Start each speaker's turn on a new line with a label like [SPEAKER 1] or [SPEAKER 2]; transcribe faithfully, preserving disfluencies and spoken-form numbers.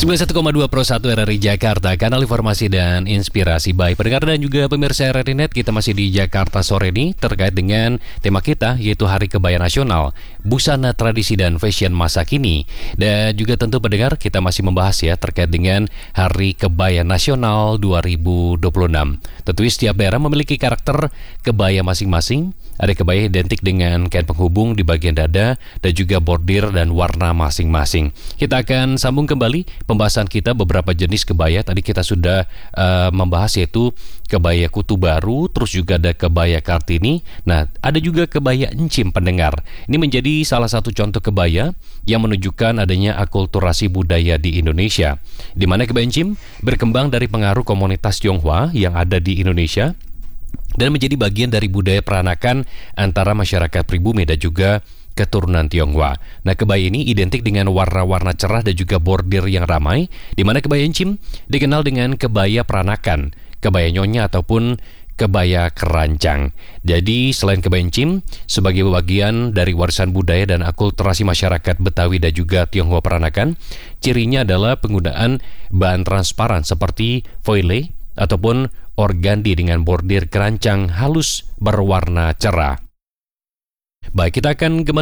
[SPEAKER 1] sembilan puluh satu koma dua Pro satu R R I Jakarta, kanal informasi dan inspirasi. Baik pendengar dan juga pemirsa R R I Net, kita masih di Jakarta sore ini terkait dengan tema kita yaitu Hari Kebaya Nasional, busana tradisi dan fashion masa kini. Dan juga tentu pendengar, kita masih membahas ya terkait dengan Hari Kebaya Nasional dua ribu dua puluh enam. Tentu setiap daerah memiliki karakter kebaya masing-masing. Ada kebaya identik dengan kain penghubung di bagian dada dan juga bordir dan warna masing-masing. Kita akan sambung kembali pembahasan kita beberapa jenis kebaya. Tadi kita sudah uh, membahas yaitu kebaya kutu baru, terus juga ada kebaya Kartini. Nah, ada juga kebaya encim pendengar. Ini menjadi salah satu contoh kebaya yang menunjukkan adanya akulturasi budaya di Indonesia, di mana kebaya encim berkembang dari pengaruh komunitas Tionghoa yang ada di Indonesia dan menjadi bagian dari budaya peranakan antara masyarakat pribumi dan juga keturunan Tionghoa. Nah, kebaya ini identik dengan warna-warna cerah dan juga bordir yang ramai, di mana kebaya encim dikenal dengan kebaya peranakan, kebaya nyonya ataupun kebaya keranjang. Jadi, selain kebaya encim sebagai bagian dari warisan budaya dan akulturasi masyarakat Betawi dan juga Tionghoa peranakan, cirinya adalah penggunaan bahan transparan seperti foile ataupun organdi dengan bordir kerancang halus berwarna cerah. Baik, kita akan kembali